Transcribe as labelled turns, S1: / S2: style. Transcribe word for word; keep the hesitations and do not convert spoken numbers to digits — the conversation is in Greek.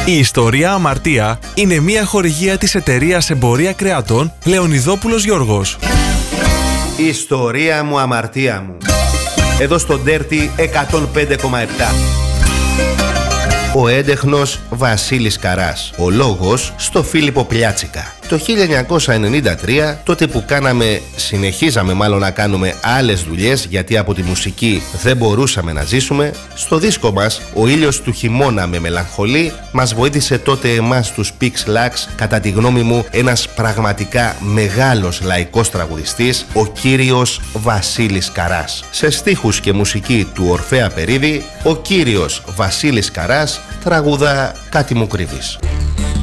S1: Η ιστορία Αμαρτία είναι μια χορηγία της εταιρείας Εμπορία Κρεατών Λεωνιδόπουλος Γιώργος.
S2: Η ιστορία μου, αμαρτία μου. Εδώ στο Dirty εκατόν πέντε κόμμα επτά. Ο έντεχνος Βασίλης Καράς. Ο λόγος στο Φίλιππο Πλιάτσικα. Το χίλια εννιακόσια ενενήντα τρία, τότε που κάναμε, συνεχίζαμε μάλλον να κάνουμε άλλες δουλειές, γιατί από τη μουσική δεν μπορούσαμε να ζήσουμε, στο δίσκο μας «Ο ήλιος του χειμώνα με μελαγχολεί» μας βοήθησε τότε εμάς τους Pix Lux, κατά τη γνώμη μου ένας πραγματικά μεγάλος λαϊκός τραγουδιστής, ο κύριος Βασίλης Καράς. Σε στίχους και μουσική του Ορφέα Περίδη, ο κύριος Βασίλης Καράς τραγουδά «Κάτι μου κρύβεις».